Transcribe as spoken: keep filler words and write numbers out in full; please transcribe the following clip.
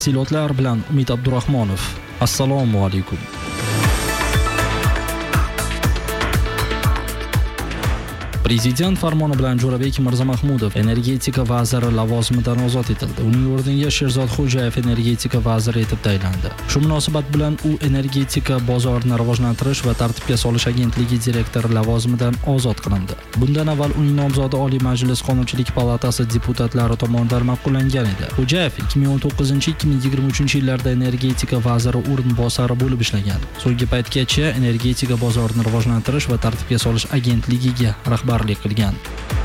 Tafsilotlar bilan Umid Abdurahmonov. Assalomu alaykum. Prezident farmoni bilan Jo'rabek Mirzamahmudov energetika vaziri lavozimidan ozod etildi. Uning o'rniga Sherzod Xo'jayev energetika vaziri etib tayinlandi. Shu munosabat bilan u energetika bozorini rivojlantirish va tartibga solish agentligi direktori lavozimidan ozod qilindi. Bundan avval uning nomzodi Oliy Majlis Qonunchilik palatasi deputatlari tomonidan ma'qullangan edi. Xo'jayev ikki ming o'n to'qqizinchi ikki ming yigirma uchinchi yillarda energetika vaziri o'rinbosari bo'lib ishlagan. So'nggi paytgacha energetika bozorini rivojlantirish va tartibga solish agentligiga rahbar qilgan.